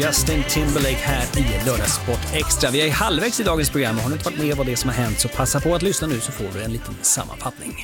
Justin Timberlake här i Lördagssport Extra. Vi är halvvägs i dagens program och har ni inte varit med vad det som har hänt så passa på att lyssna nu så får du en liten sammanfattning.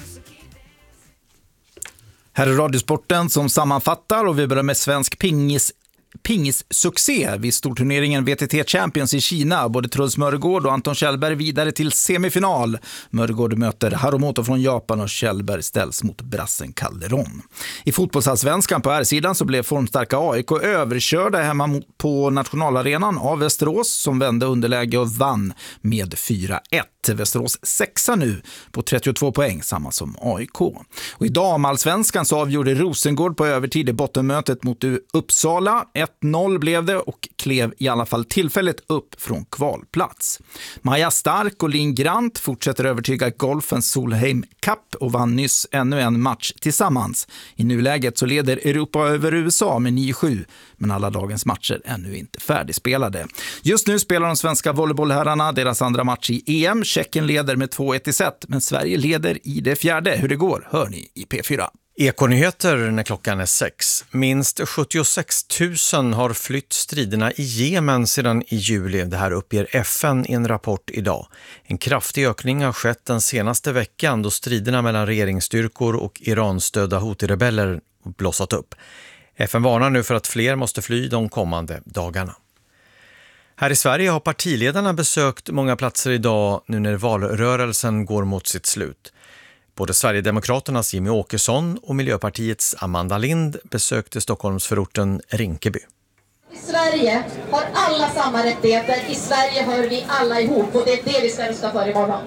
Här är Radiosporten som sammanfattar och vi börjar med svensk pingissuccé vid storturneringen VTT Champions i Kina. Både Truls Mörgård och Anton Kjellberg vidare till semifinal. Mörgård möter Harumoto från Japan och Kjellberg ställs mot brassen Calderon. I fotbollsallsvenskan på R-sidan så blev formstarka AIK överkörda hemma på nationalarenan av Västerås som vände underläge och vann med 4-1. Västerås 6 nu på 32 poäng, samma som AIK. Och i damallsvenskan så avgjorde Rosengård på övertid i bottenmötet mot Uppsala. 1-0 blev det och klev i alla fall tillfälligt upp från kvalplats. Maja Stark och Linn Grant fortsätter övertyga golfens Solheim Cup och vann nyss ännu en match tillsammans. I nuläget så leder Europa över USA med 9-7, men alla dagens matcher ännu inte färdigspelade. Just nu spelar de svenska volleybollherrarna deras andra match i EM. Tjeckien leder med 2-1 i set, men Sverige leder i det fjärde. Hur det går hör ni i P4. Ekonyheter när klockan är 6. Minst 76 000 har flytt striderna i Jemen sedan i juli. Det här uppger FN i en rapport idag. En kraftig ökning har skett den senaste veckan då striderna mellan regeringsstyrkor och Iran-stödda Houthi-rebeller blossat upp. FN varnar nu för att fler måste fly de kommande dagarna. Här i Sverige har partiledarna besökt många platser idag nu när valrörelsen går mot sitt slut. Både Sverigedemokraternas Jimmy Åkesson och Miljöpartiets Amanda Lind besökte Stockholmsförorten Rinkeby. I Sverige har alla samma rättigheter. I Sverige hör vi alla ihop och det är det vi ska rösta för imorgon.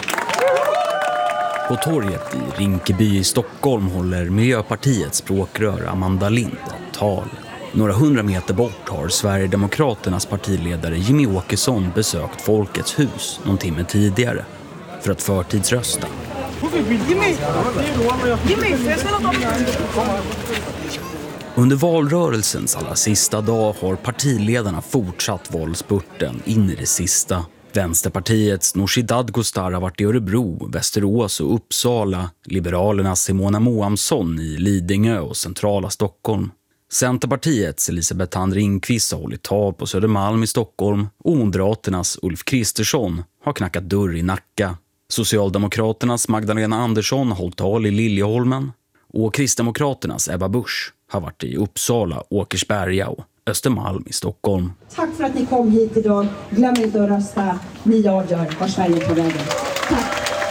På torget i Rinkeby i Stockholm håller Miljöpartiets språkrör Amanda Lind ett tal. Några 100 meter bort har Sverigedemokraternas partiledare Jimmy Åkesson besökt Folkets hus någon timme tidigare för att förtidsrösta. Under valrörelsens allra sista dag har partiledarna fortsatt våldspurten in i det sista. Vänsterpartiets Nooshi Dadgostar har varit i Örebro, Västerås och Uppsala. Liberalernas Simona Moamsson i Lidingö och centrala Stockholm. Centerpartiets Elisabeth Thand Ringqvist har hållit tal på Södermalm i Stockholm och Moderaternas Ulf Kristersson har knackat dörr i Nacka. Socialdemokraternas Magdalena Andersson har hållit tal i Liljeholmen och Kristdemokraternas Ebba Busch har varit i Uppsala, Åkersberga och Östermalm i Stockholm. Tack för att ni kom hit idag. Glöm inte att rösta. Ni avgör var Sverige på vägen. Tack.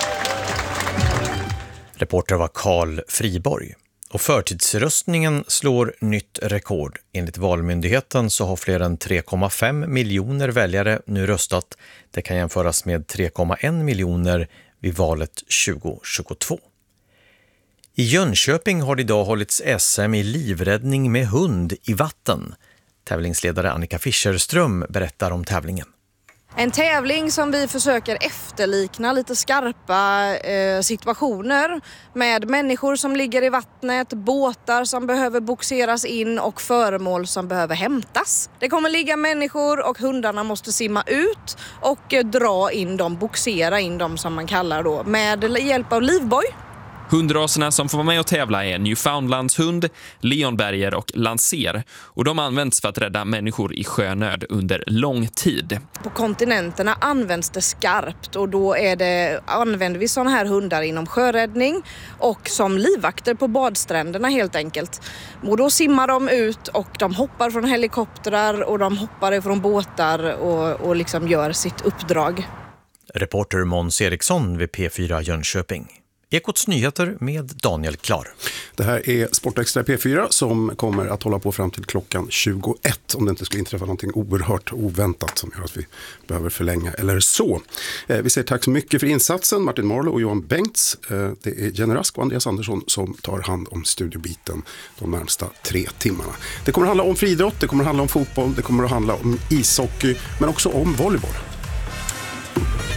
Reporter var Carl Friborg. Och förtidsröstningen slår nytt rekord. Enligt Valmyndigheten så har fler än 3,5 miljoner väljare nu röstat. Det kan jämföras med 3,1 miljoner vid valet 2022. I Jönköping har det idag hållits SM i livräddning med hund i vatten. Tävlingsledare Annika Fischerström berättar om tävlingen. En tävling som vi försöker efterlikna lite skarpa situationer med människor som ligger i vattnet, båtar som behöver boxeras in och föremål som behöver hämtas. Det kommer ligga människor och hundarna måste simma ut och dra in dem, boxera in dem som man kallar då, med hjälp av livboj. Hundraserna som får vara med och tävla är Newfoundlandshund, Leonberger och Lancer och de används för att rädda människor i sjönöd under lång tid. På kontinenterna används det skarpt och då använder vi sådana här hundar inom sjöräddning och som livvakter på badstränderna helt enkelt. Och då simmar de ut och de hoppar från helikoptrar och de hoppar från båtar och liksom gör sitt uppdrag. Reporter Måns Eriksson vid P4 Jönköping. Ekots nyheter med Daniel Klar. Det här är Sportextra P4 som kommer att hålla på fram till klockan 21 om det inte skulle inträffa någonting oerhört oväntat som gör att vi behöver förlänga eller så. Vi säger tack så mycket för insatsen Martin Marlow och Johan Bengts. Det är Jenny Rask och Andreas Andersson som tar hand om studiobiten de närmsta 3 timmarna. Det kommer att handla om friidrott, det kommer att handla om fotboll, det kommer att handla om ishockey men också om volleyboll.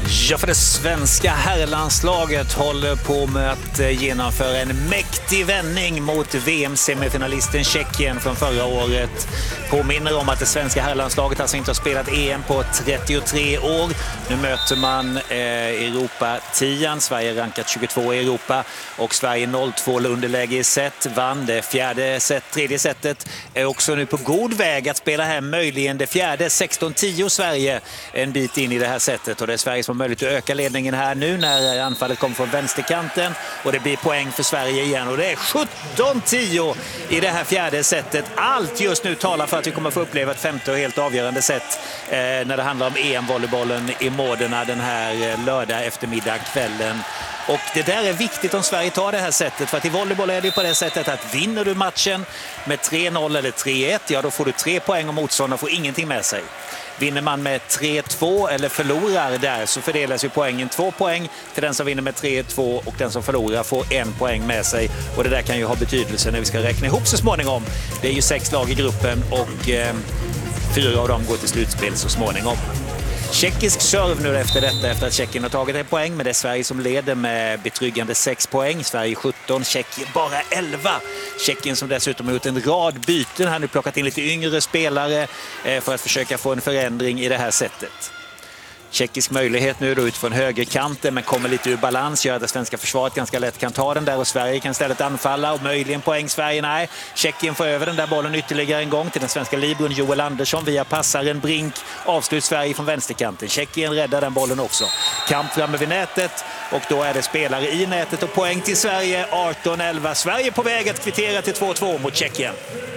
Ja, för det svenska herrlandslaget håller på med att genomföra en mäktig vändning mot VM-semifinalisten Tjeckien från förra året. Påminner om att det svenska herrlandslaget alltså inte har spelat EM på 33 år. Nu möter man Europa-10. Sverige rankat 22 i Europa och Sverige 0-2 underläge i set. Vann det tredje setet. Är också nu på god väg att spela hem möjligen det fjärde. 16-10 Sverige en bit in i det här setet, och det är Sverige som har möjlighet att öka ledningen här nu när anfallet kommer från vänsterkanten, och det blir poäng för Sverige igen, och det är 17-10 i det här fjärde setet. Allt just nu talar för att vi kommer få uppleva ett femte och helt avgörande set när det handlar om EM-volleybollen i Modena den här lördag eftermiddag kvällen. Och det där är viktigt om Sverige tar det här sättet, för att i volleyboll är det ju på det sättet att vinner du matchen med 3-0 eller 3-1, ja då får du 3 poäng och motståndaren får ingenting med sig. Vinner man med 3-2 eller förlorar där, så fördelas ju poängen 2 poäng till den som vinner med 3-2 och den som förlorar får 1 poäng med sig. Och det där kan ju ha betydelse när vi ska räkna ihop så småningom. Det är ju 6 lag i gruppen och 4 av dem går till slutspel så småningom. Tjeckisk serv nu efter detta, efter att Tjeckien har tagit 1 poäng, men det är Sverige som leder med betryggande 6 poäng. Sverige 17, Tjeckien bara 11. Tjeckien som dessutom har gjort en rad byten, har nu plockat in lite yngre spelare för att försöka få en förändring i det här sättet. Tjeckisk möjlighet nu då ut från högerkanten, men kommer lite ur balans, gör att det svenska försvaret ganska lätt kan ta den där, och Sverige kan istället anfalla och möjligen poäng Sverige. Nej, Tjeckien får över den där bollen ytterligare en gång till den svenska libron Joel Andersson via passaren Brink. Avslut Sverige från vänsterkanten. Tjeckien räddar den bollen också. Kamp framme vid nätet, och då är det spelare i nätet och poäng till Sverige. 18-11. Sverige på väg att kvittera till 2-2 mot Tjeckien.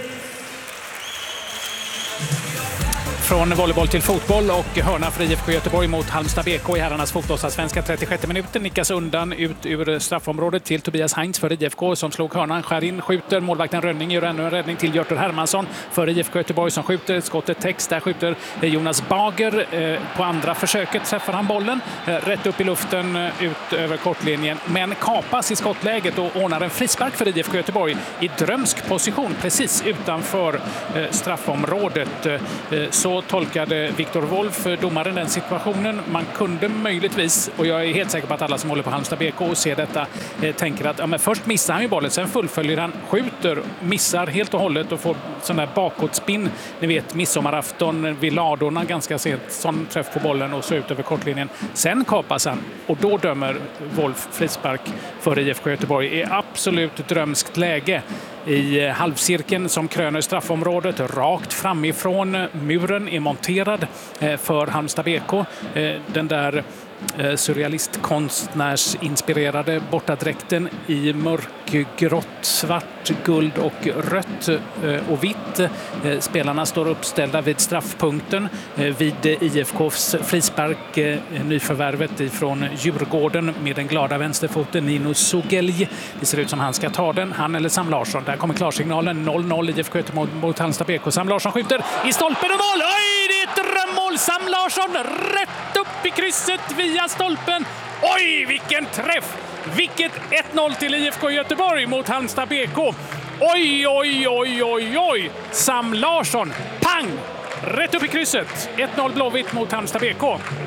Från volleyboll till fotboll och hörna för IFK Göteborg mot Halmstad BK i herrarnas fotbollsallsvenska 36 minuten. Nickas undan ut ur straffområdet till Tobias Heinz för IFK som slog hörnan, skär in, skjuter. Målvakten Rönning gör ännu en räddning till Hjörtur Hermansson för IFK Göteborg som skjuter. Skottet täcks, där skjuter Jonas Bager. På andra försöket träffar han bollen rätt upp i luften ut över kortlinjen, men kapas i skottläget och ordnar en frispark för IFK Göteborg i drömsk position precis utanför straffområdet. Så tolkade Viktor Wolf, domaren, den situationen. Man kunde möjligtvis, och jag är helt säker på att alla som håller på Halmstad BK och ser detta tänker att men först missar han ju bollen, sen fullföljer han, skjuter, missar helt och hållet och får sån där bakåtspinn. Ni vet, midsommarafton vid ladorna, ganska sent, sån träff på bollen och så ut över kortlinjen. Sen kapas han och då dömer Wolf frispark för IFK Göteborg i absolut drömskt läge. I halvcirkeln som kröner straffområdet, rakt framifrån muren, är monterad för Halmstad BK. Den där surrealistkonstnärsinspirerade bortadräkten i mörkgrått, svart, guld och rött och vitt. Spelarna står uppställda vid straffpunkten vid IFKs frispark, nyförvärvet ifrån Djurgården med den glada vänsterfoten Nino Sugelj. Det ser ut som han ska ta den, han eller Sam Larsson. Där kommer klarsignalen, 0-0 IFK Göteborg mot Halmstad BK. Sam Larsson skjuter i stolpen och mål! Oj, det är ett drömmål! Sam Larsson rätt upp i krysset via stolpen. Oj, vilken träff! Vilket 1-0 till IFK Göteborg mot Halmstad BK. Oj, oj, oj, oj, oj! Sam Larsson, pang! Rätt upp i krysset. 1-0 Blåvitt mot Halmstad BK.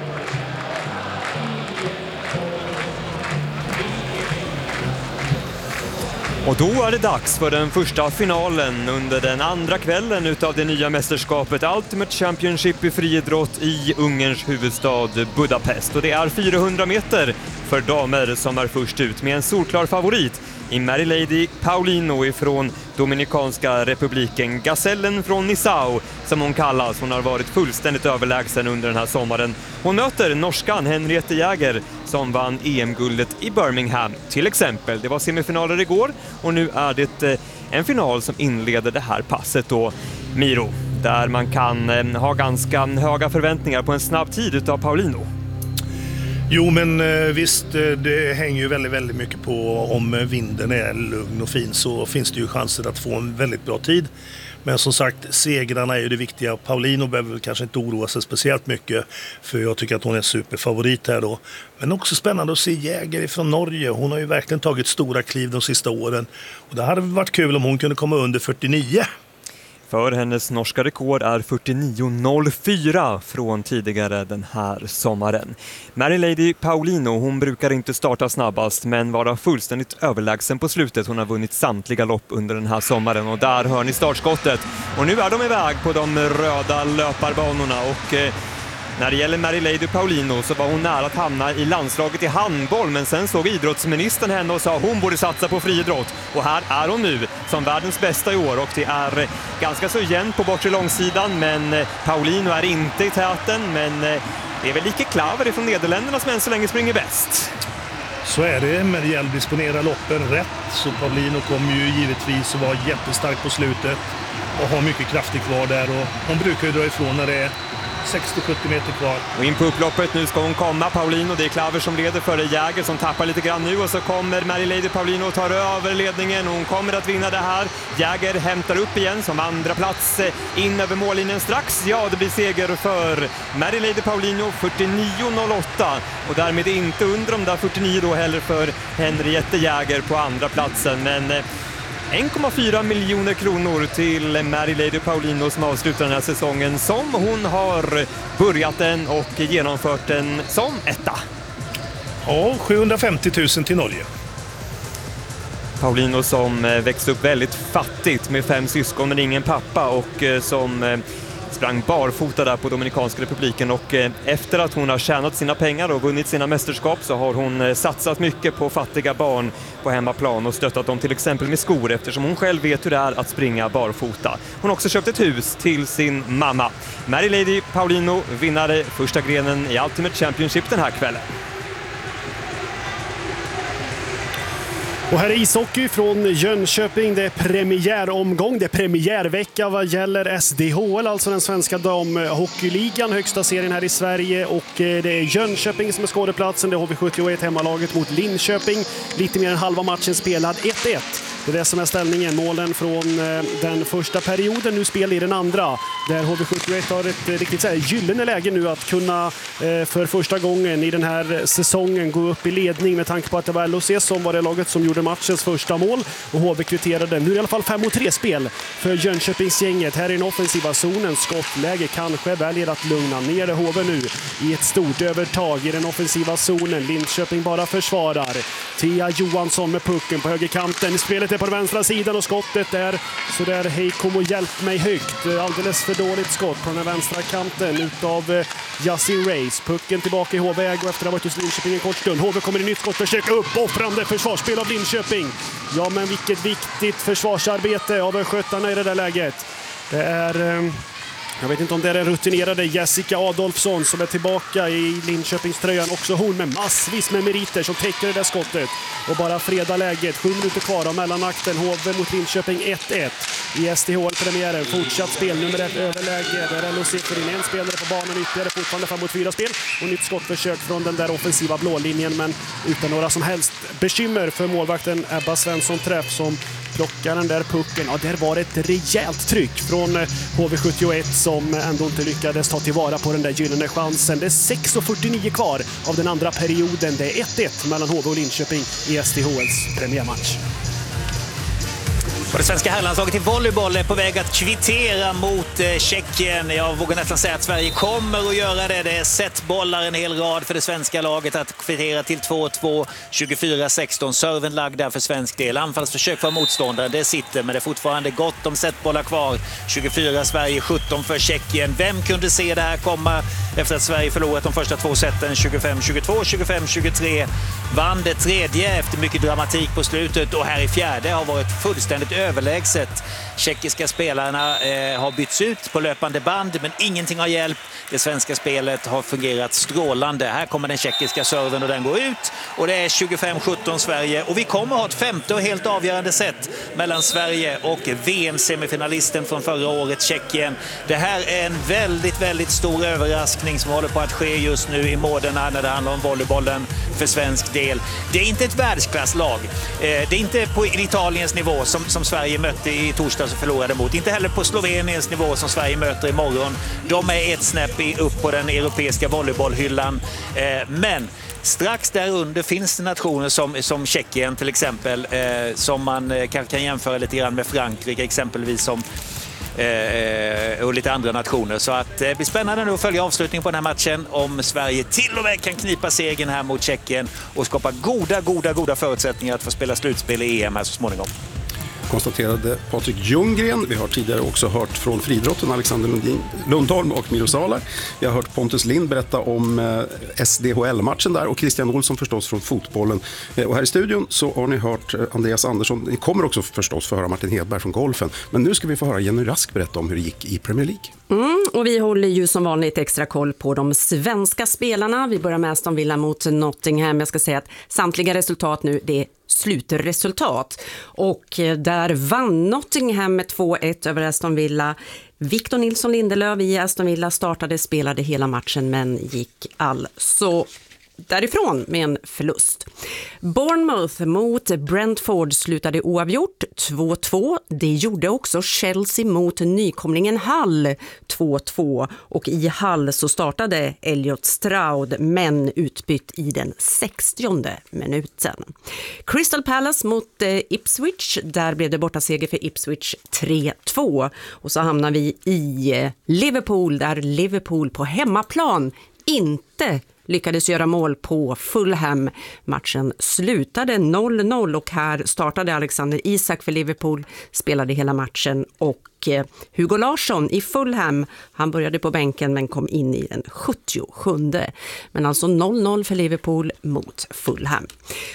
Och då är det dags för den första finalen under den andra kvällen utav det nya mästerskapet Ultimate Championship i friidrott i Ungerns huvudstad Budapest. Och det är 400 meter för damer som är först ut med en solklar favorit i Mary Lady Paulino ifrån Dominikanska republiken. Gazellen från Nissau som hon kallas. Hon har varit fullständigt överlägsen under den här sommaren. Hon möter norskan Henriette Jäger som vann EM-guldet i Birmingham till exempel. Det var semifinaler igår och nu är det en final som inleder det här passet då, Miro, där man kan ha ganska höga förväntningar på en snabb tid utav Paulino. Jo, men visst, det hänger ju väldigt mycket på om vinden är lugn och fin, så finns det ju chanser att få en väldigt bra tid. Men som sagt, segrarna är ju det viktiga. Paulino behöver kanske inte oroa sig speciellt mycket, för jag tycker att hon är superfavorit här då. Men också spännande att se Jäger från Norge. Hon har ju verkligen tagit stora kliv de sista åren. Och det hade varit kul om hon kunde komma under 49. För hennes norska rekord är 49.04 från tidigare den här sommaren. Mary-Lady Paulino, hon brukar inte starta snabbast men vara fullständigt överlägsen på slutet. Hon har vunnit samtliga lopp under den här sommaren och där hör ni startskottet. Och nu är de iväg på de röda löparbanorna och när det gäller Mary-Lady Paulino så var hon nära att hamna i landslaget i handboll, men sen såg idrottsministern henne och sa att hon borde satsa på friidrott. Och här är hon nu som världens bästa i år och det är ganska så jämnt på bortre långsidan, men Paulino är inte i täten, men det är väl lika Klaver från Nederländerna som än så länge springer bäst. Så är det, Marielle disponerar loppen rätt, så Paulino kommer ju givetvis att vara jättestark på slutet och har mycket kraftig kvar där, och hon brukar ju dra ifrån när det är 60-70 meter kvar. Och in på upploppet, nu ska hon komma, Paulino. Det är Klaver som leder före Jäger som tappar lite grann nu, och så kommer Mary-Lady Paulino och tar över ledningen. Hon kommer att vinna det här. Jäger hämtar upp igen som andra plats in över mållinjen strax. Ja, det blir seger för Mary-Lady Paulino, 49.08, och därmed inte under de där 49 då heller för Henriette Jäger på andra platsen. Men 1,4 miljoner kronor till Mary-Lady Paulino som avslutar den här säsongen som hon har börjat den och genomfört den som etta. Ja, 750 000 till Norge. Paulino som växte upp väldigt fattigt med 5 syskon men ingen pappa och som sprang barfota där på Dominikanska republiken, och efter att hon har tjänat sina pengar och vunnit sina mästerskap så har hon satsat mycket på fattiga barn på hemmaplan och stöttat dem till exempel med skor, eftersom hon själv vet hur det är att springa barfota. Hon har också köpt ett hus till sin mamma. Mary-Lady Paulino vinnare första grenen i Ultimate Championship den här kvällen. Och här är ishockey från Jönköping. Det är premiäromgång, det är premiärvecka vad gäller SDHL, alltså den svenska damhockeyligan, högsta serien här i Sverige. Och det är Jönköping som är skådeplatsen. Det är HV71 hemmalaget mot Linköping. Lite mer än halva matchen spelad, 1-1. Det är det som är ställningen. Målen från den första perioden, nu spel i den andra. Där HV71 har ett riktigt så här gyllene läge nu att kunna för första gången i den här säsongen gå upp i ledning, med tanke på att det var LHC som var det laget som gjorde matchens första mål. Och HV kvitterade. Nu är det i alla fall 5-3 spel för Jönköpingsgänget. Här i den offensiva zonen. Skottläge kanske väljer att lugna ner HV nu i ett stort övertag i den offensiva zonen. Linköping bara försvarar. Tia Johansson med pucken på högerkanten. Spelet är på den vänstra sidan och skottet är så där, hej kom och hjälp mig högt. Alldeles för dåligt skott på den vänstra kanten utav Yasin Reis. Pucken tillbaka i HV-äg och efter att ha varit hos Linköping en kort stund. HV kommer i nytt skottförsök, uppoffrande försvarsspel av Linköping. Ja, men vilket viktigt försvarsarbete av skötarna i det där läget. Det är... Jag vet inte om det är den rutinerade Jessica Adolfsson som är tillbaka i Linköpingströjan. Också hon med massvis med meriter som täcker det där skottet. Och bara freda läget. 7 minuter kvar av mellanakten. HV mot Linköping 1-1 i SDHL-premiären. Fortsatt spel, nummer 1 överläge. Där är LHC för in en spelare på banan, ytterligare fortfarande 5-4 spel. Och nytt skottförsök från den där offensiva blålinjen, men utan några som helst bekymmer för målvakten Ebba Svensson Träff som plockar den där pucken. Ja, där var ett rejält tryck från HV71 som ändå inte lyckades ta tillvara på den där gyllene chansen. Det är 6:49 kvar av den andra perioden. Det är 1-1 mellan HV och Linköping i SDHLs premiärmatch. Och det svenska herrlandslaget i volleyboll är på väg att kvittera mot Tjeckien. Jag vågar nästan säga att Sverige kommer att göra det. Det är setbollar en hel rad för det svenska laget att kvittera till 2-2, 24-16. Serven lagd där för svensk del. Anfallsförsök för motståndaren, det sitter, men det är fortfarande gott om setbollar kvar. 24 Sverige, 17 för Tjeckien. Vem kunde se det här komma efter att Sverige förlorat de första 2 sätten? 25-22, 25-23. Vann det tredje efter mycket dramatik på slutet, och här i fjärde har varit fullständigt överlägset. Tjeckiska spelarna har bytts ut på löpande band, men ingenting har hjälpt. Det svenska spelet har fungerat strålande. Här kommer den tjeckiska serven och den går ut. Och det är 25-17 Sverige. Och vi kommer ha ett femte och helt avgörande set mellan Sverige och VM-semifinalisten från förra året, Tjeckien. Det här är en väldigt, väldigt stor överraskning som håller på att ske just nu i Modena när det handlar om volleybollen för svensk del. Det är inte ett världsklasslag. Det är inte på Italiens nivå som Sverige mötte i torsdag och förlorade mot. Inte heller på Sloveniens nivå som Sverige möter imorgon. De är ett snäpp upp på den europeiska volleybollhyllan. Men strax därunder finns det nationer som Tjeckien till exempel, som man kan jämföra lite grann med Frankrike exempelvis, som och lite andra nationer. Så att det blir spännande nu att följa avslutningen på den här matchen om Sverige till och med kan knipa segern här mot Tjeckien och skapa goda förutsättningar att få spela slutspel i EM här så småningom. Konstaterade Patrik Ljunggren. Vi har tidigare också hört från friidrotten Alexander Lundholm och Miro Salar. Vi har hört Pontus Lind berätta om SDHL-matchen där och Christian Olsson förstås från fotbollen. Och här i studion så har ni hört Andreas Andersson. Ni kommer också förstås få höra Martin Hedberg från golfen. Men nu ska vi få höra Jenny Rask berätta om hur det gick i Premier League. Och vi håller ju som vanligt extra koll på de svenska spelarna. Vi börjar med Aston Villa mot Nottingham. Jag ska säga att samtliga resultat nu, det är slutresultat. Och där vann Nottingham med 2-1 över Aston Villa. Victor Nilsson Lindelöf i Aston Villa spelade hela matchen men gick alltså därifrån med en förlust. Bournemouth mot Brentford slutade oavgjort 2-2. Det gjorde också Chelsea mot nykomlingen Hull 2-2 och i Hull så startade Elliot Stroud men utbytt i den 60:e minuten. Crystal Palace mot Ipswich, där blev det bortaseger för Ipswich 3-2 och så hamnar vi i Liverpool där Liverpool på hemmaplan inte lyckades göra mål på Fulham. Matchen slutade 0-0 och här startade Alexander Isak för Liverpool, spelade hela matchen och Hugo Larsson i Fulham, han började på bänken men kom in i den 77:e. Men alltså 0-0 för Liverpool mot Fulham.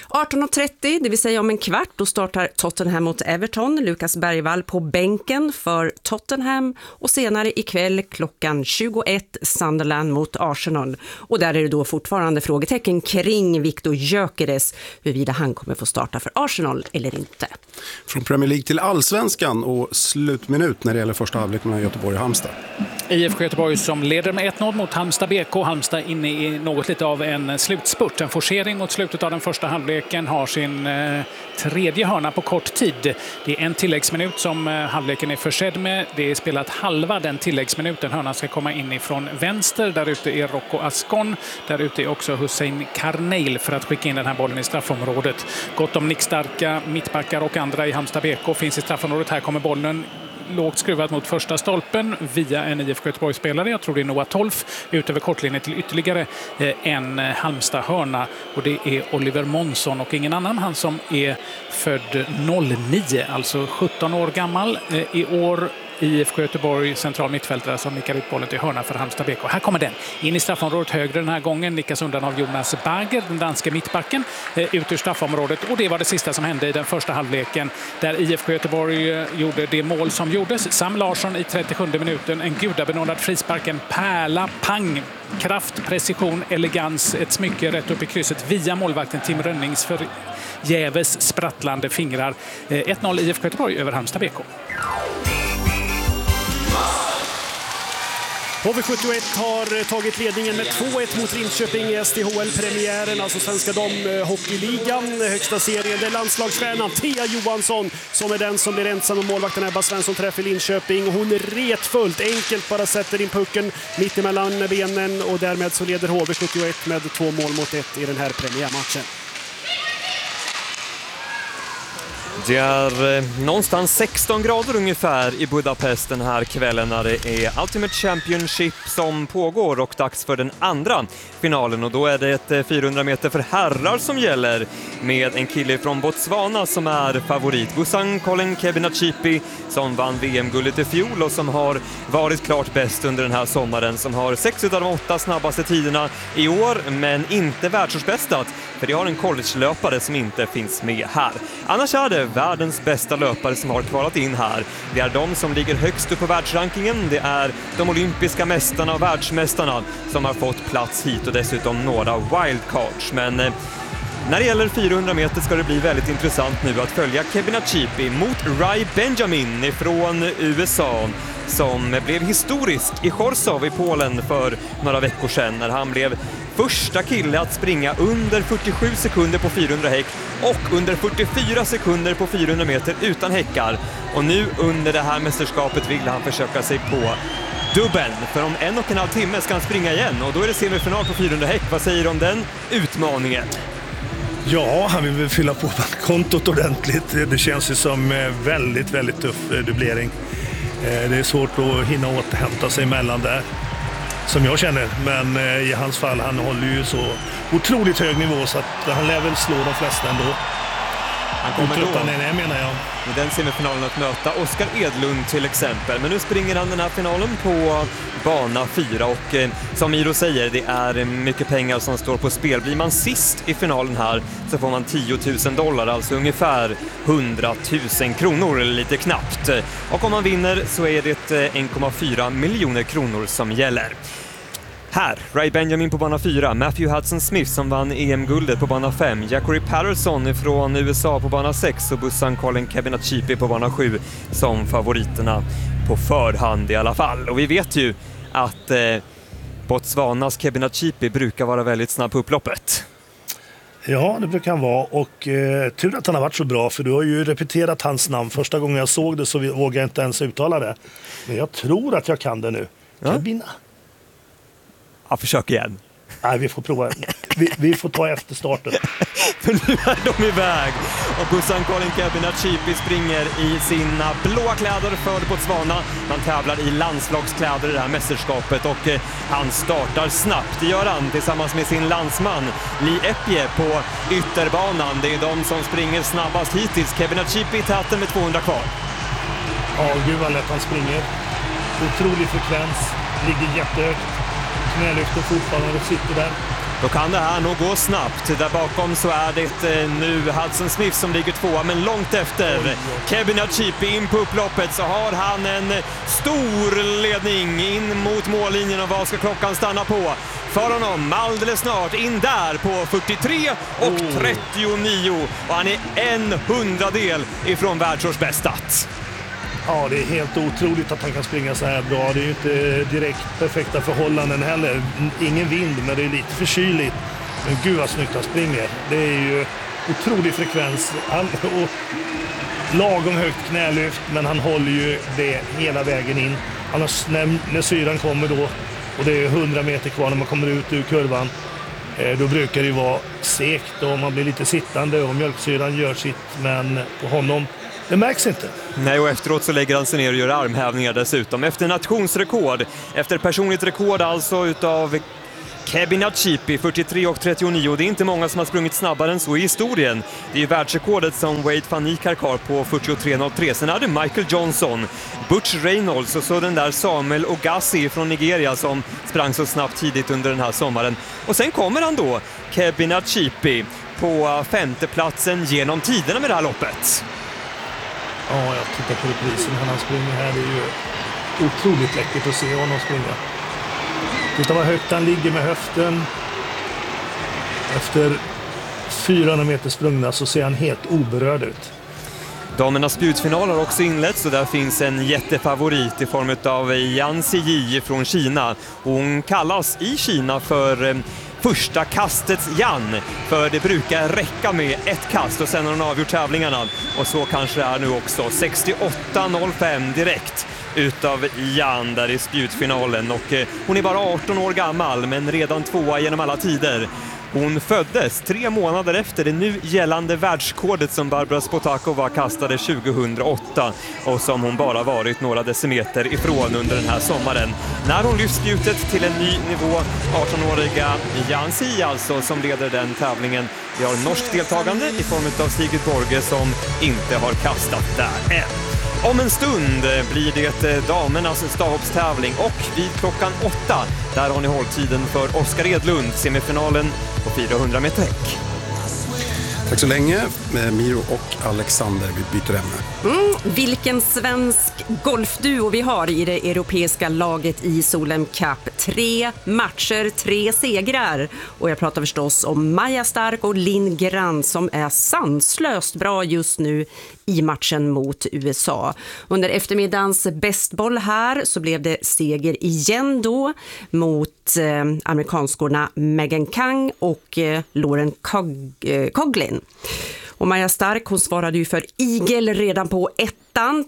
18:30, det vill säga om en kvart, då startar Tottenham mot Everton. Lukas Bergvall på bänken för Tottenham och senare ikväll klockan 21 Sunderland mot Arsenal. Och där är det då fortfarande frågetecken kring Viktor Gyökeres, huruvida han kommer få starta för Arsenal eller inte. Från Premier League till Allsvenskan och slutminut när det gäller första halvlek mellan Göteborg och Halmstad. IFK Göteborg som leder med 1-0 mot Halmstad BK. Halmstad inne i något lite av en slutspurt. En forcering mot slutet av den första halvleken, har sin tredje hörna på kort tid. Det är en tilläggsminut som halvleken är försedd med. Det är spelat halva den tilläggsminuten. Hörnan ska komma in ifrån vänster. Där ute är Rocco Ascon. Där ute är också Hussein Karneil för att skicka in den här bollen i straffområdet. Gott om nickstarka mittbackar och andra i Halmstad BK finns i straffområdet. Här kommer bollen lågt skruvat mot första stolpen via en IFK Göteborg-spelare. Jag tror det är Noah Tolf ut över kortlinjen till ytterligare en Halmstad-hörna. Och det är Oliver Månsson och ingen annan. Han som är född 09, alltså 17 år gammal i år. IFK Göteborg, central mittfältare som nickar ut bollen till hörna för Halmstad BK. Här kommer den in i straffområdet högre den här gången. Nickas undan av Jonas Bagger, den danska mittbacken, ut ur straffområdet. Och det var det sista som hände i den första halvleken där IFK Göteborg gjorde det mål som gjordes. Sam Larsson i 37 minuten. En gudabenådad frispark, en pärla, pang. Kraft, precision, elegans. Ett smycke rätt upp i krysset via målvakten Tim Rönnings för Jäves sprattlande fingrar. 1-0 IFK Göteborg över Halmstad BK. HV71 har tagit ledningen med 2-1 mot Linköping i SDHL-premiären, alltså Svenska damhockeyligan, högsta serien. Det är landslagsstjärnan Thea Johansson som är den som blir ensam, och målvakten Ebba Svensson träffar Linköping. Hon är retfullt enkelt bara sätter in pucken mitt emellan benen och därmed så leder HV71 med 2-1 i den här premiärmatchen. Det är någonstans 16 grader ungefär i Budapest den här kvällen när det är Ultimate Championship som pågår och dags för den andra finalen. Och då är det ett 400 meter för herrar som gäller med en kille från Botswana som är favorit. Gusang Colin Kebinachipi som vann VM-guldet i fjol och som har varit klart bäst under den här sommaren. Som har 6 av de 8 snabbaste tiderna i år men inte världsårsbästat. För det har en college-löpare som inte finns med här. Annars är det världens bästa löpare som har kvalat in här. Det är de som ligger högst upp på världsrankingen. Det är de olympiska mästarna och världsmästarna som har fått plats hit och dessutom några wildcards. Men när det gäller 400 meter ska det bli väldigt intressant nu att följa Kebinachipi mot Rai Benjamin från USA som blev historisk i Chorzów i Polen för några veckor sedan när han blev första kille att springa under 47 sekunder på 400 häck och under 44 sekunder på 400 meter utan häckar. Och nu under det här mästerskapet vill han försöka sig på dubben. För om 1,5 timme ska han springa igen och då är det semifinal på 400 häck. Vad säger du om den utmaningen? Ja, han vill väl fylla på kontot ordentligt. Det känns ju som väldigt, väldigt tuff dubblering. Det är svårt att hinna återhämta sig emellan där, som jag känner. Men i hans fall, han håller ju så otroligt hög nivå så att han lär väl slå de flesta ändå. Han kommer då, menar jag, i den semifinalen att möta Oskar Edlund till exempel. Men nu springer han den här finalen på bana 4 och som Miro säger, det är mycket pengar som står på spel. Blir man sist i finalen här så får man $10,000, alltså ungefär 100 000 kronor, eller lite knappt. Och om man vinner så är det 1,4 miljoner kronor som gäller. Här, Ray Benjamin på bana 4, Matthew Hudson-Smith som vann EM-guldet på bana 5, Jackory Patterson från USA på bana 6 och bussan Colin Kebinachipi på bana 7 som favoriterna på förhand i alla fall. Och vi vet ju att Botswanas Kebinachipi brukar vara väldigt snabb på upploppet. Ja, det brukar han vara, och tur att han har varit så bra, för du har ju repeterat hans namn. Första gången jag såg det så vågade jag inte ens uttala det. Men jag tror att jag kan det nu. Kebina. Ja, försök igen. Nej, vi får prova. Vi får ta efter starten. För nu är de iväg. Och bussan Colin Kebinachipi springer i sina blåa kläder för Botswana. Han tävlar i landslagskläder i det här mästerskapet och han startar snabbt. Det gör han tillsammans med sin landsman Lee Epie på ytterbanan. Det är de som springer snabbast hittills. Kebinachipi i täten med 200 kvar. Ja, gud vad lätt han springer. Otrolig frekvens. Ligger jättehögt. Knälyfter fortfarande och sitter där. Då kan det här nog gå snabbt. Där bakom så är det nu Hudson-Smith som ligger tvåa, men långt efter. Kebinachipi in på upploppet så har han en stor ledning in mot mållinjen, och vad ska klockan stanna på? För honom alldeles snart in där på 43 och 39, och han är 1/100 ifrån världsårsbästa. Ja, det är helt otroligt att han kan springa så här bra. Det är ju inte direkt perfekta förhållanden heller. Ingen vind, men det är lite förkyligt. Men gud vad snyggt han springer. Det är ju otrolig frekvens. Och lagom högt knälyft, men han håller ju det hela vägen in. Annars när syran kommer då, och det är 100 meter kvar när man kommer ut ur kurvan, då brukar det ju vara segt och man blir lite sittande och mjölksyran gör sitt, men på honom det märks inte. Nej, och efteråt så lägger han sig ner och gör armhävningar dessutom. Efter nationsrekord, efter personligt rekord alltså utav Kebinachipi, 43 och 39. Det är inte många som har sprungit snabbare än så i historien. Det är världsrekordet som Wade van Niekerk har på 43.03. Sen är det Michael Johnson, Butch Reynolds och så den där Samuel Ogassi från Nigeria som sprang så snabbt tidigt under den här sommaren. Och sen kommer han då, Kebinachipi, på 5:e platsen genom tiderna med det här loppet. Ja, jag tittar på reprisen när han springer här. Det är ju otroligt läckert att se honom springa. Titta vad högt han ligger med höften. Efter 400 meter sprungna så ser han helt oberörd ut. Damernas spjutfinal har också inletts, och där finns en jättefavorit i form av Yan Ziyi från Kina. Hon kallas i Kina för första kastets Yan, för det brukar räcka med ett kast och sen har hon avgjort tävlingarna. Och så kanske är nu också 68.05 direkt utav Yan där i spjutfinalen, och hon är bara 18 år gammal men redan tvåa genom alla tider. Hon föddes 3 månader efter det nu gällande världsrekordet som Barbara Spotakova kastade 2008 och som hon bara varit några decimeter ifrån under den här sommaren. När hon lyft spjutet till en ny nivå, 18-åriga Yan Ziyi alltså som leder den tävlingen. Vi har norskt deltagande i form av Sigrid Borge som inte har kastat där än. Om en stund blir det damernas stavhoppstävling, och vid klockan 8 där har ni hålltiden för Oskar Edlund, semifinalen på 400 meter häck. Tack så länge, Miro och Alexander. Vi byter ämne. Vilken svensk golfduo vi har i det europeiska laget i Solheim Cup. 3 matcher, 3 segrar. Och jag pratar förstås om Maja Stark och Linn Grant som är sanslöst bra just nu i matchen mot USA. Under eftermiddagens bästboll här så blev det seger igen då mot amerikanskorna Megan Kang och Lauren Coughlin. Och Maja Stark, hon svarade ju för igel redan på 1:an,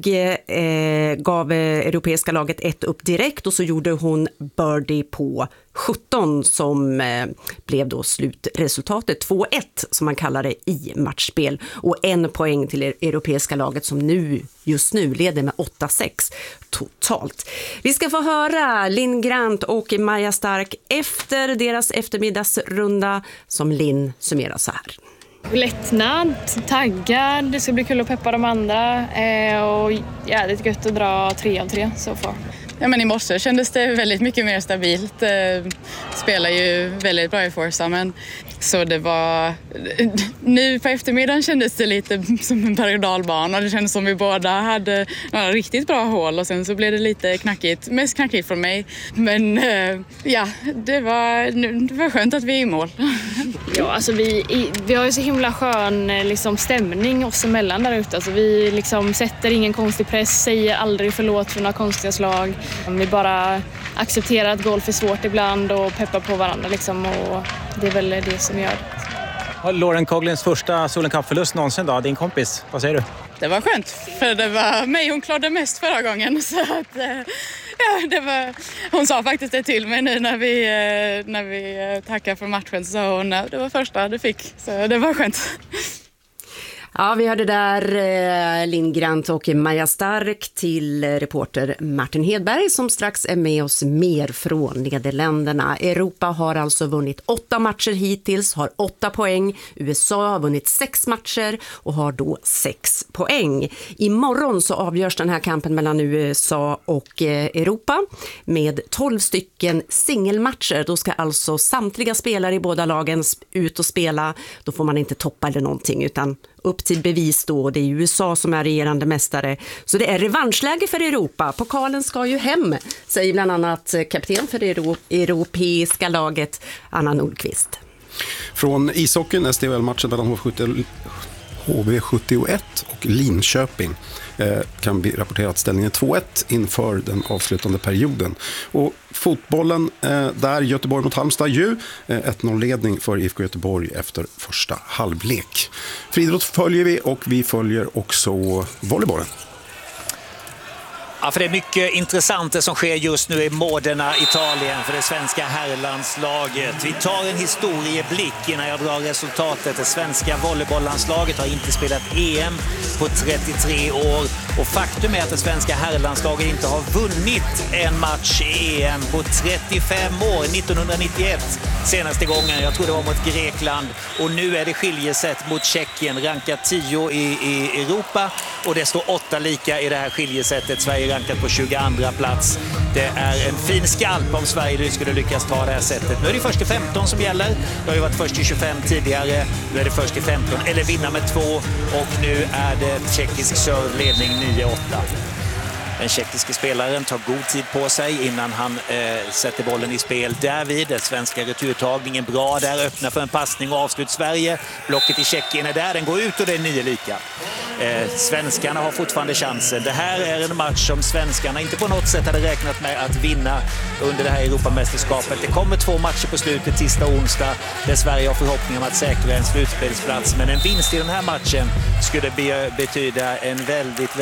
gav europeiska laget 1 upp direkt och så gjorde hon birdie på 17 som blev då slutresultatet 2-1 som man kallar det i matchspel och 1 poäng till det europeiska laget som just nu leder med 8-6 totalt. Vi ska få höra Linn Grant och Maja Stark efter deras eftermiddagsrunda som Linn summerar så här. Lättnad, taggad, det ska bli kul att peppa de andra och jävligt gött att dra 3 av 3 så far. Ja, men i morse kändes det väldigt mycket mer stabilt. Spelar ju väldigt bra i Forza, men så det var... Nu på eftermiddagen kändes det lite som en berg- och dalbana. Det kändes som vi båda hade några riktigt bra hål och sen så blev det lite knackigt. Mest knackigt från mig. Men det var skönt att vi är i mål. Ja, alltså vi har ju så himla skön liksom, stämning oss emellan där ute. Alltså, vi liksom, sätter ingen konstig press, säger aldrig förlåt för några konstiga slag. Vi bara accepterar att golf är svårt ibland och peppar på varandra liksom, och det är väl det som gör det. Lauren Coughlins första Solheim Cup-förlust någonsin då, din kompis. Vad säger du? Det var skönt, för det var mig hon klarade mest förra gången. Så att, hon sa faktiskt det till mig nu när vi tackade för matchen. Så sa hon det var första du fick, så det var skönt. Ja, vi hörde där Linn Grant och Maja Stark till reporter Martin Hedberg som strax är med oss mer från Nederländerna. Europa har alltså vunnit 8 matcher hittills, har 8 poäng. USA har vunnit 6 matcher och har då 6 poäng. Imorgon så avgörs den här kampen mellan USA och Europa med 12 stycken singelmatcher. Då ska alltså samtliga spelare i båda lagen ut och spela. Då får man inte toppa eller någonting utan upp till bevis då. Det är USA som är regerande mästare. Så det är revanschläge för Europa. Pokalen ska ju hem, säger bland annat kapten för det europeiska laget Anna Nordqvist. Från ishockeyn, SDHL-matchen mellan HV71 och Linköping kan vi rapportera att ställningen är 2-1 inför den avslutande perioden. Och fotbollen, där Göteborg mot Halmstad 1-0-ledning för IFK Göteborg efter första halvlek. Friidrott följer vi och vi följer också volleybollen. Ja, för det är mycket intressant det som sker just nu i Modena, Italien för det svenska herrlandslaget. Vi tar en historieblick innan jag drar resultatet. Det svenska volleybolllandslaget har inte spelat EM på 33 år. Och faktum är att det svenska herrlandslaget inte har vunnit en match i EM på 35 år. 1991 senaste gången, jag tror det var mot Grekland. Och nu är det skiljesätt mot Tjeckien, rankat 10 i Europa. Och det står 8 lika i det här skiljesättet. Sverige rankat på 22:a plats. Det är en fin skalp om Sverige skulle lyckas ta det här sättet. Nu är det först i 15 som gäller. Det har ju varit först i 25 tidigare. Nu är det först i 15 eller vinna med 2. Och nu är det tjeckisk serveledning 9-8. Den tjeckiske spelaren tar god tid på sig innan han sätter bollen i spel. Därvid, den svenska returtagningen bra där, öppnar för en passning och avslut Sverige. Blocket i Tjeckien är där, den går ut och det är 9 lika. Svenskarna har fortfarande chansen. Det här är en match som svenskarna inte på något sätt hade räknat med att vinna under det här Europamästerskapet. Det kommer 2 matcher på slutet, tisdag och onsdag, där Sverige har förhoppning om att säkra en slutspelsplats. Men en vinst i den här matchen skulle betyda en väldigt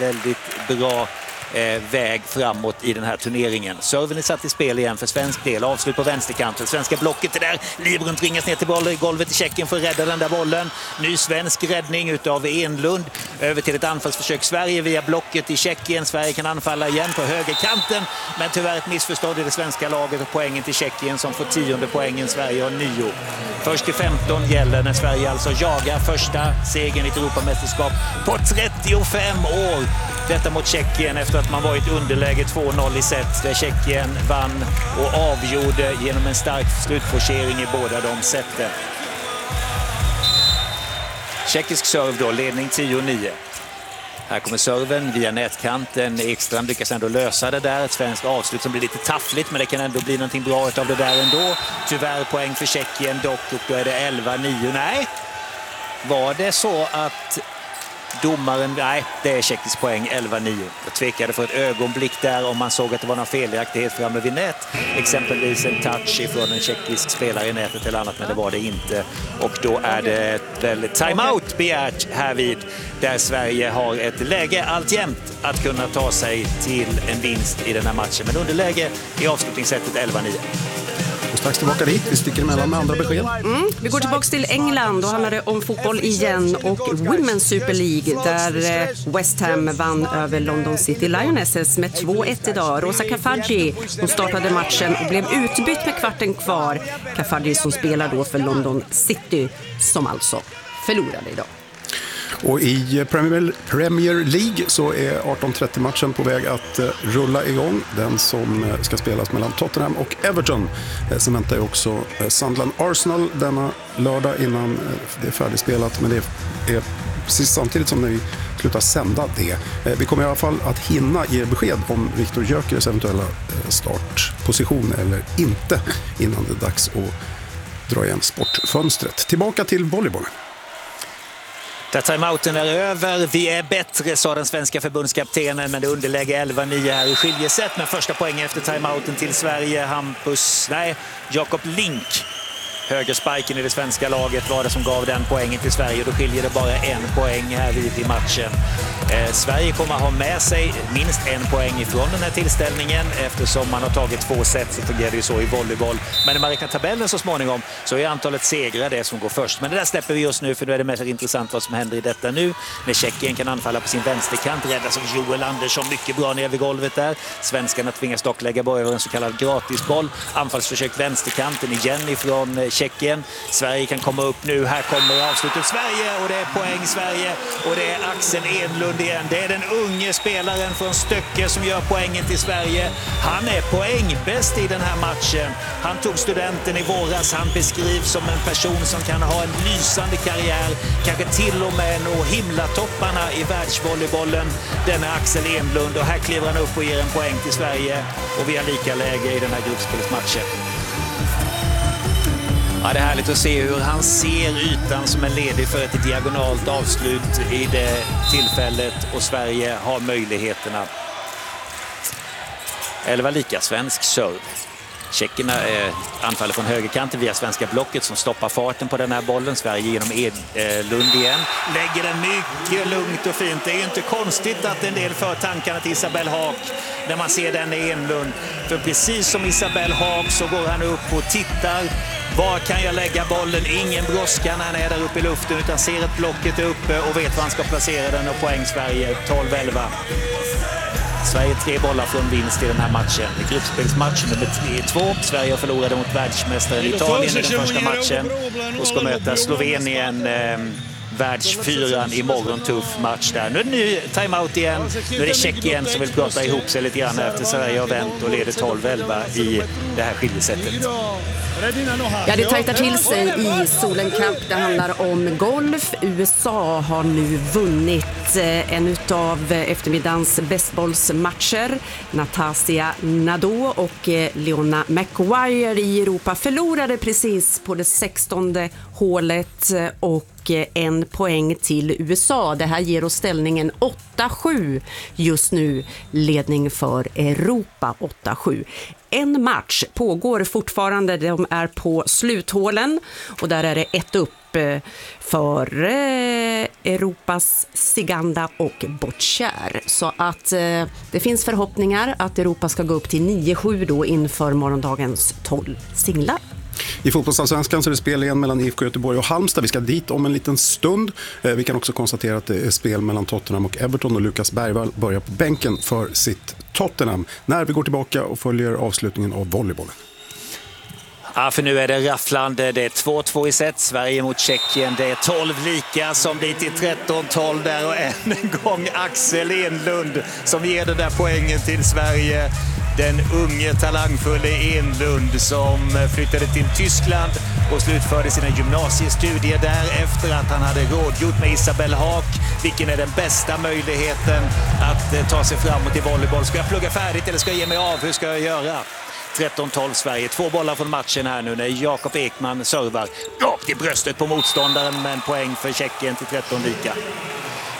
bra väg framåt i den här turneringen. Serven är satt i spel igen för svensk del. Avslut på vänsterkanten. Svenska blocket är där. Libron tvingas ner till bollen i golvet i Tjeckien för att rädda den där bollen. Ny svensk räddning utav Enlund. Över till ett anfallsförsök. Sverige via blocket i Tjeckien. Sverige kan anfalla igen på högerkanten. Men tyvärr ett missförstånd i det svenska laget och poängen till Tjeckien som får 10:e poängen. Sverige har 9. Först till 15 gäller när Sverige alltså jagar första segern i ett Europamästerskap på 35 år. Detta mot Tjeckien efter att man varit underläge 2-0 i set där Tjeckien vann och avgjorde genom en stark slutforcering i båda de sätten. Tjeckisk serve då, ledning 10-9. Här kommer serven via nätkanten. Ekstrand lyckas ändå lösa det där. Ett svenskt avslut som blir lite taffligt, men det kan ändå bli någonting bra av det där ändå. Tyvärr poäng för Tjeckien dock, och då är det 11-9. Nej, var det så att Domaren, nej, det är tjeckisk poäng, 11-9. Jag tvekade för ett ögonblick där om man såg att det var någon felaktighet framme vid nät. Exempelvis en touch ifrån en tjeckisk spelare i nätet eller annat, men det var det inte. Och då är det väl timeout begärt härvid, där Sverige har ett läge alltjämt att kunna ta sig till en vinst i den här matchen. Men underläge i avslutningssättet 11-9. Och strax tillbaka dit, vi sticker emellan med andra besked. Vi går tillbaka till England, då handlar det om fotboll igen och Women's Super League där West Ham vann över London City Lionesses med 2-1 idag. Rosa Kafaji, hon startade matchen och blev utbytt med kvarten kvar. Kafaji som spelar då för London City som alltså förlorade idag. Och i Premier League så är 18:30-matchen på väg att rulla igång. Den som ska spelas mellan Tottenham och Everton. Sen väntar ju också Sunderland-Arsenal denna lördag innan det är färdigspelat. Men det är precis samtidigt som när vi slutar sända det. Vi kommer i alla fall att hinna ge besked om Viktor Gyökeres eventuella startposition eller inte innan det är dags att dra igen sportfönstret. Tillbaka till volleybollen. Där timeouten är över. Vi är bättre, sa den svenska förbundskaptenen, men det underläge 11-9 här i skiljesätt. Men första poängen efter timeouten till Sverige. Jakob Link. Högerspiken i det svenska laget var det som gav den poängen till Sverige. Då skiljer det bara en poäng här vid i matchen. Sverige kommer att ha med sig minst en poäng ifrån den här tillställningen eftersom man har tagit 2 set, så fungerar det ju så i volleyboll. Men när man räknar tabellen så småningom så är antalet segrar det som går först. Men det där släpper vi just nu, för nu är det mest intressant vad som händer i detta nu. När Tjeckien kan anfalla på sin vänsterkant, räddas av Joel Andersson mycket bra ner vid golvet där. Svenskarna tvingas dock lägga bara över en så kallad gratisboll. Anfallsförsök vänsterkanten igen ifrån Tjeckien. Sverige kan komma upp nu. Här kommer avslutet Sverige och det är poäng Sverige och det är Axel Enlund igen. Det är den unge spelaren från Stöcke som gör poängen till Sverige. Han är poängbäst i den här matchen. Han tog studenten i våras. Han beskrivs som en person som kan ha en lysande karriär. Kanske till och med nå himlatopparna i världsvolleybollen. Den är Axel Enlund och här kliver han upp och ger en poäng till Sverige. Och vi har lika läge i den här gruppspelsmatchen. Ja, det är härligt att se hur han ser ytan som är ledig för ett diagonalt avslut i det tillfället och Sverige har möjligheterna. 11 lika svensk serve. Tjeckerna anfaller från högerkanten via svenska blocket som stoppar farten på den här bollen. Sverige genom Edlund igen. Lägger den mycket lugnt och fint. Det är ju inte konstigt att en del för tankarna till Isabel Haak när man ser den i Enlund. För precis som Isabel Haak så går han upp och tittar. Var kan jag lägga bollen? Ingen brådska när han är där uppe i luften utan ser att blocket är uppe och vet var han ska placera den och poäng Sverige 12-11. Sverige 3 bollar från vinst i den här matchen. I gruppspelsmatch nummer 3-2. Sverige förlorade mot världsmästaren Italien i den första matchen och ska möta Slovenien, världsfyran imorgon. Tuff match där. Nu är det ny timeout igen. Nu är det Tjeckien som vill prata ihop sig lite grann efter Sverige har vänt och leder 12-11 i det här skiljesättet. Ja, det tajtar till sig i Solheim Cup. Det handlar om golf. USA har nu vunnit en av eftermiddagens bästbollsmatcher. Natasja Nadal och Leona McGuire i Europa förlorade precis på det 16:e hålet och 1 poäng till USA. Det här ger oss ställningen 8-7 just nu. Ledning för Europa 8-7. En match pågår fortfarande. De är på sluthålen och där är det 1 upp för Europas Siganda och Bocciar. Så att det finns förhoppningar att Europa ska gå upp till 9-7 då inför morgondagens 12 singlar. I fotbollsallsvenskan så är det spel igen mellan IFK Göteborg och Halmstad. Vi ska dit om en liten stund. Vi kan också konstatera att det är spel mellan Tottenham och Everton och Lukas Bergvall börjar på bänken för sitt Tottenham när vi går tillbaka och följer avslutningen av volleybollen. Ja, för nu är det rafflande. Det är 2-2 i set. Sverige mot Tjeckien. Det är 12 lika som blir till 13-12 där. Och än en gång Axel Enlund som ger den där poängen till Sverige. Den unge talangfulla Enlund som flyttade till Tyskland och slutförde sina gymnasiestudier där efter att han hade rådgjort med Isabel Haak. Vilken är den bästa möjligheten att ta sig framåt i volleyboll? Ska jag plugga färdigt eller ska jag ge mig av? Hur ska jag göra? 13-12 Sverige. 2 bollar från matchen här nu när Jakob Ekman servar rakt i bröstet på motståndaren med en poäng för Tjeckien till 13 lika.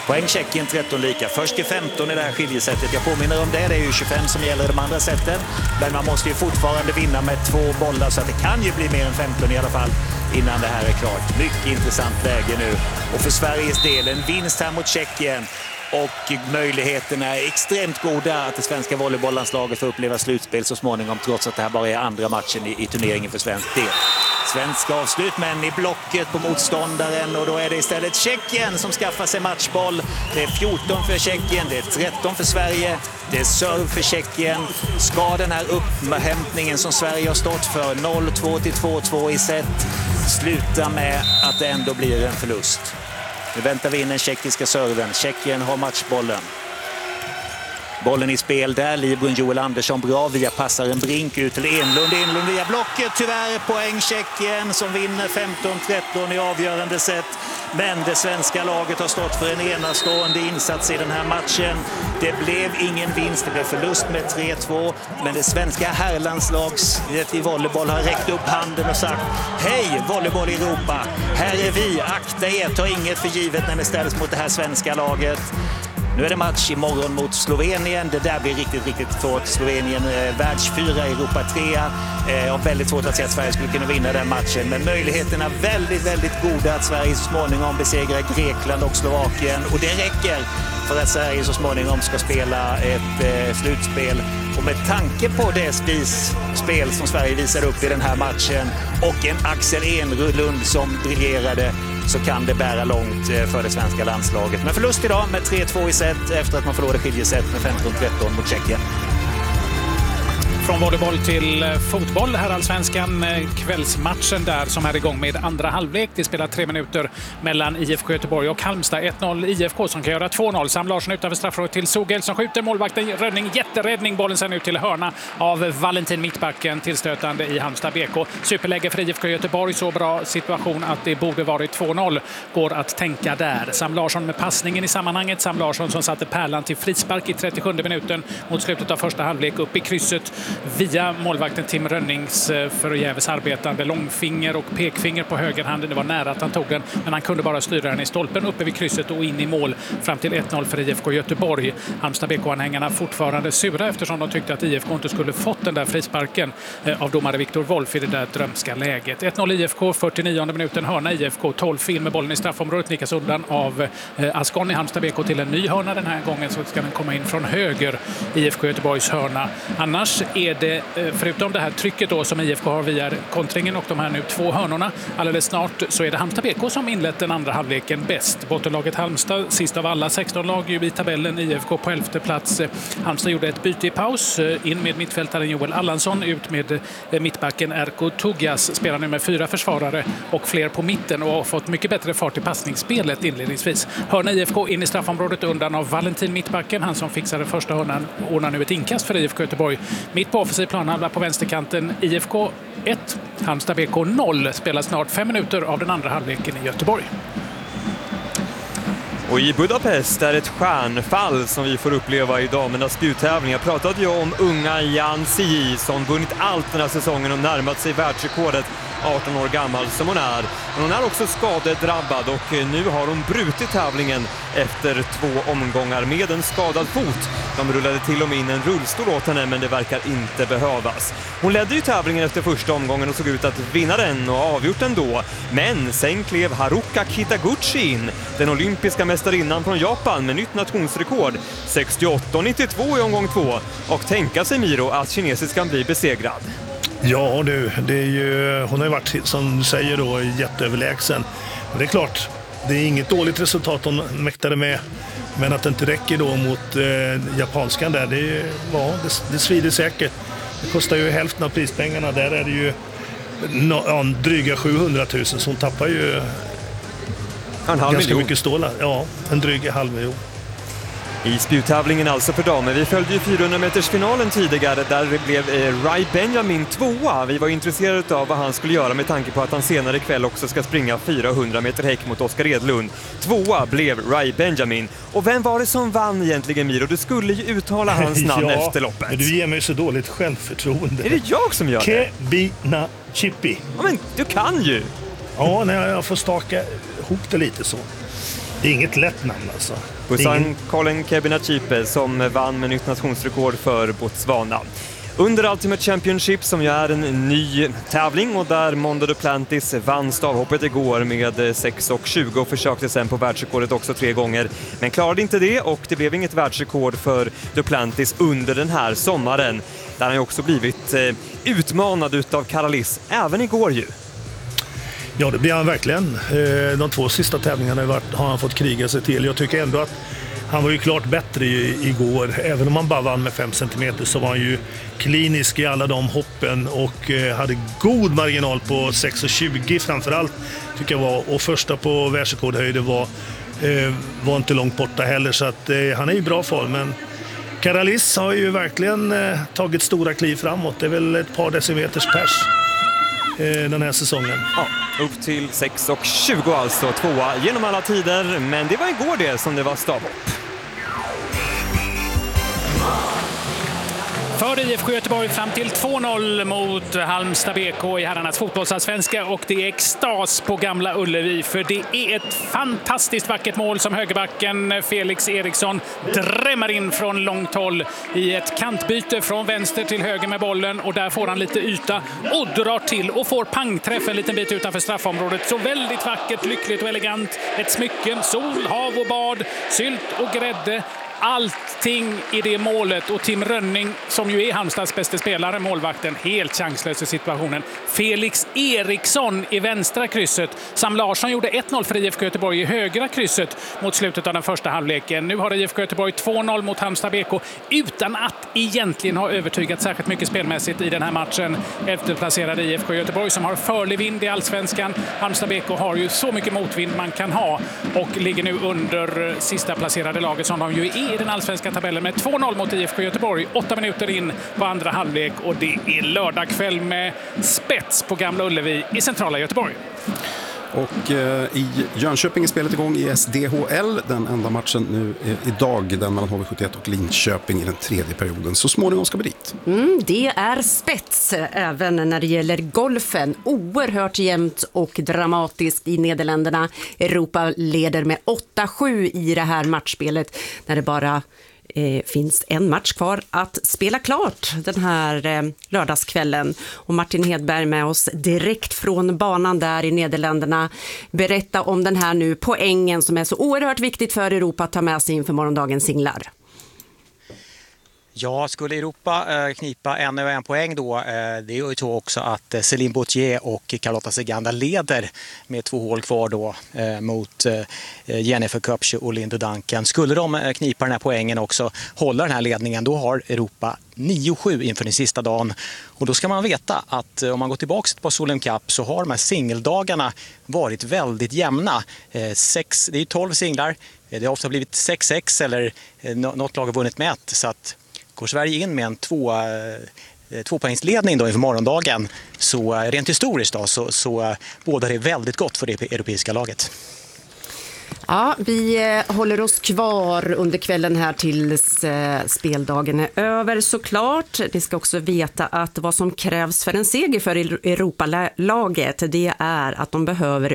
Poäng Tjeckien 13 lika. Först till 15 i det här skiljesättet. Jag påminner om det. Det är ju 25 som gäller i de andra sätten. Men man måste ju fortfarande vinna med 2 bollar så att det kan ju bli mer än 15 i alla fall innan det här är klart. Mycket intressant läge nu. Och för Sveriges del en vinst här mot Tjeckien. Och möjligheterna är extremt goda att det svenska volleybollandslaget får uppleva slutspel så småningom, trots att det här bara är andra matchen i turneringen för svensk del. Svenska avslut, men i blocket på motståndaren, och då är det istället Tjeckien som skaffar sig matchboll. Det är 14 för Tjeckien, det är 13 för Sverige. Det är serve för Tjeckien. Ska den här upphämtningen som Sverige har stått för 0-2 till 2-2 i set sluta med att det ändå blir en förlust? Nu väntar vi in den tjeckiska serven. Tjeckien har matchbollen. Bollen i spel där. Livbrun Joel Andersson bra via passaren Brink ut till Enlund. Enlund via blocket. Tyvärr poäng Tjeckien som vinner 15-13 i avgörande set. Men det svenska laget har stått för en enastående insats i den här matchen. Det blev ingen vinst, det blev förlust med 3-2. Men det svenska herrlandslaget i volleyboll har räckt upp handen och sagt: hej volleyboll i Europa, här är vi, akta er, ta inget för givet när ni ställs mot det här svenska laget. Nu är det match imorgon mot Slovenien. Det där blir riktigt svårt. Slovenien världsfyra, Europa 3. Och väldigt svårt att se att Sverige skulle kunna vinna den matchen. Men möjligheterna väldigt goda att Sverige så småningom besegrar Grekland och Slovakien. Och det räcker för att Sverige så småningom ska spela ett slutspel. Och med tanke på det spel som Sverige visar upp i den här matchen och en Axel Enlund som briljerade, så kan det bära långt för det svenska landslaget. Men förlust idag med 3-2 i set efter att man förlorade skiljeset med 15-13 mot Tjeckien. Från volleyboll till fotboll, här allsvenskan, kvällsmatchen där som är igång med andra halvlek. Det spelar 3 minuter mellan IFK Göteborg och Halmstad. 1-0 IFK som kan göra 2-0. Sam Larsson utanför straffområdet till Sogel som skjuter. Målvakten Rönning, jätteräddning. Bollen sen ut till hörna av Valentin Mittbacken, tillstötande i Halmstad BK. Superläge för IFK Göteborg, så bra situation att det borde varit 2-0. Går att tänka där. Sam Larsson med passningen i sammanhanget. Sam Larsson som satte pärlan till frispark i 37 minuten mot slutet av första halvlek upp i krysset via målvakten Tim Rönnings förgäves arbetande långfinger och pekfinger på högerhanden. Det var nära att han tog den, men han kunde bara styra den i stolpen uppe vid krysset och in i mål fram till 1-0 för IFK Göteborg. Halmstad BK-anhängarna fortfarande sura eftersom de tyckte att IFK inte skulle fått den där frisparken av domare Viktor Wolf i det där drömska läget. 1-0 IFK, 49 minuten, hörna IFK, 12 fin med bollen i straffområdet, nickas undan av Ascon i Halmstad BK till en ny hörna. Den här gången så ska den komma in från höger, IFK Göteborgs hörna. Annars är det, förutom det här trycket då som IFK har via kontringen och de här nu 2 hörnorna, alldeles snart så är det Halmstad BK som inlett den andra halvleken bäst. Bottenlaget Halmstad, sist av alla 16 lag i tabellen, IFK på 11:e plats. Halmstad gjorde ett byte i paus, in med mittfältaren Joel Allansson, ut med mittbacken Erko Tugas, spelar nu med 4 försvarare och fler på mitten och har fått mycket bättre fart i passningsspelet inledningsvis. Hörna IFK in i straffområdet undan av Valentin Mittbacken, han som fixade första hörnan, ordnar nu ett inkast för IFK Göteborg. Mitt på offensiv planhalva på vänsterkanten, IFK 1, Halmstad BK 0, spelar snart 5 minuter av den andra halvleken i Göteborg. Och i Budapest är ett stjärnfall som vi får uppleva i damernas spjuttävling. Jag pratade ju om unga Jan Sii som vunnit allt den här säsongen och närmat sig världsrekordet, 18 år gammal som hon är. Men hon är också skadedrabbad och nu har hon brutit tävlingen efter 2 omgångar med en skadad fot. De rullade till och med in en rullstol åt henne, men det verkar inte behövas. Hon ledde ju tävlingen efter första omgången och såg ut att vinna den och avgjort den då. Men sen klev Haruka Kitaguchi in, den olympiska mästarinnan från Japan med nytt nationsrekord, 68-92 i omgång 2. Och tänka sig, Miro, att kinesiskan blir besegrad. Ja du, det är ju, hon har ju varit, som du säger då, jätteöverlägsen. Men det är klart, det är inget dåligt resultat hon mäktade med. Men att det inte räcker då mot japanskan där, det svider säkert. Det kostar ju hälften av prispengarna. Där är det ju dryga 700 000, så hon tappar ju ganska mycket stålar. Ja, en dryg halv miljon. I spjuttävlingen alltså för damer. Vi följde ju 400-metersfinalen tidigare där det blev Rai Benjamin 2. Vi var intresserade av vad han skulle göra med tanke på att han senare ikväll också ska springa 400 meter häck mot Oskar Edlund. 2 blev Rai Benjamin. Och vem var det som vann egentligen, Miro? Du skulle ju uttala hans namn efter loppet. Men du ger mig så dåligt självförtroende. Är det jag som gör det? Kebina Chippi. Ja, men du kan ju. Ja, när jag får staka ihop det lite så. Det är inget lätt namn alltså. Busan Colin Kebinachipe som vann med nytt nationsrekord för Botswana. Under Ultimate Championship, som ju är en ny tävling och där Mondo Duplantis vann stavhoppet igår med 6,20 och försökte sen på världsrekordet också 3 gånger. Men klarade inte det, och det blev inget världsrekord för Duplantis under den här sommaren. Där han ju också blivit utmanad utav Karalis, även igår ju. Ja, det blir han verkligen. De 2 sista tävlingarna har han fått kriga sig till. Jag tycker ändå att han var ju klart bättre igår. Även om han bara vann med 5 cm så var han ju klinisk i alla de hoppen och hade god marginal på 6,20 framförallt tycker jag var. Och första på världsrekordhöjden var inte långt borta heller, så att han är i bra form. Men Karalis har ju verkligen tagit stora kliv framåt. Det är väl ett par decimeters pers den här säsongen. Ja, upp till 6,20 alltså, 2:a genom alla tider, men det var igår det som det var stavhopp. För IFK Göteborg fram till 2-0 mot Halmstad BK i herrarnas fotbollsallsvenska, och det är extas på Gamla Ullevi, för det är ett fantastiskt vackert mål som högerbacken Felix Eriksson drämmer in från långt håll i ett kantbyte från vänster till höger med bollen, och där får han lite yta och drar till och får pangträff en liten bit utanför straffområdet. Så väldigt vackert, lyckligt och elegant. Ett smycken, sol, hav och bad, sylt och grädde. Allting i det målet, och Tim Rönning som ju är Halmstads bästa spelare, målvakten, helt chanslös i situationen. Felix Eriksson i vänstra krysset. Sam Larsson gjorde 1-0 för IFK Göteborg i högra krysset mot slutet av den första halvleken. Nu har IFK Göteborg 2-0 mot Halmstad BK utan att egentligen ha övertygat särskilt mycket spelmässigt i den här matchen. Efterplacerade IFK Göteborg som har förlig vind i allsvenskan. Halmstad BK har ju så mycket motvind man kan ha och ligger nu under sista placerade laget som de ju är i den allsvenska tabellen med 2-0 mot IFK Göteborg. 8 minuter in på andra halvlek, och det är lördagkväll med spets på Gamla Ullevi i centrala Göteborg. Och i Jönköping är spelet igång i SDHL. Den enda matchen nu idag, den mellan HV71 och Linköping i den 3:e perioden. Så småningom ska vi dit. Det är spets även när det gäller golfen. Oerhört jämnt och dramatiskt i Nederländerna. Europa leder med 8-7 i det här matchspelet när det bara finns en match kvar att spela klart den här lördagskvällen. Och Martin Hedberg med oss direkt från banan där i Nederländerna. Berätta om den här nu poängen som är så oerhört viktigt för Europa att ta med sig inför morgondagens singlar. Ja, skulle Europa knipa en poäng då, det gör ju så också att Céline Bautier och Carlotta Seganda leder med 2 hål kvar då mot Jennifer Köpke och Linda Duncan. Skulle de knipa den här poängen också, hålla den här ledningen, då har Europa 9-7 inför den sista dagen. Och då ska man veta att om man går tillbaka på Solheim Cup så har de här singeldagarna varit väldigt jämna. Det är 12 singlar, det har ofta blivit 6-6 eller något lag har vunnit med ett, så att går Sverige in med en 2-poängsledning då inför morgondagen, så rent historiskt då, så båda är väldigt gott för det europeiska laget. Ja, vi håller oss kvar under kvällen här tills speldagen är över såklart. Ni ska också veta att vad som krävs för en seger för Europalaget, det är att de behöver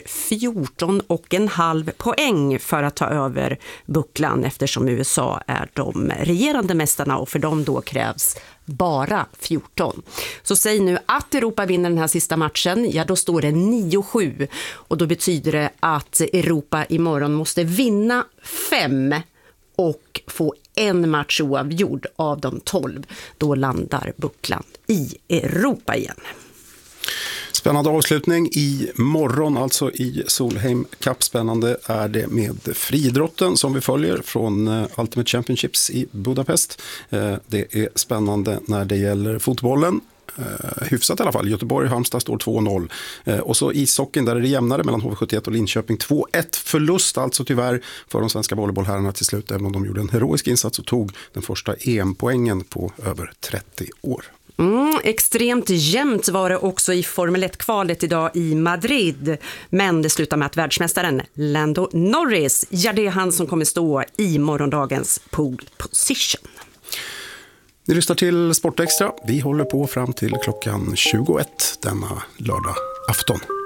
14,5 poäng för att ta över bucklan, eftersom USA är de regerande mästarna och för dem då krävs bara 14. Så säg nu att Europa vinner den här sista matchen, ja då står det 9-7 och då betyder det att Europa imorgon måste vinna 5 och få en match oavgjord av de 12. Då landar bucklan i Europa igen. Spännande avslutning i morgon, alltså i Solheim Cup. Spännande är det med friidrotten som vi följer från Ultimate Championships i Budapest. Det är spännande när det gäller fotbollen. Hyfsat i alla fall. Göteborg och Halmstad står 2-0. Och så ishockeyn, där är det jämnare mellan HV71 och Linköping. 2-1 förlust alltså tyvärr för de svenska volleybollherrarna till slut. Även om de gjorde en heroisk insats och tog den första EM-poängen på över 30 år. Extremt jämnt var det också i Formel 1-kvalet idag i Madrid. Men det slutar med att världsmästaren Lando Norris, ja det är han som kommer stå i morgondagens pole position. Ni lyssnar till Sportextra. Vi håller på fram till klockan 21 denna lördag afton.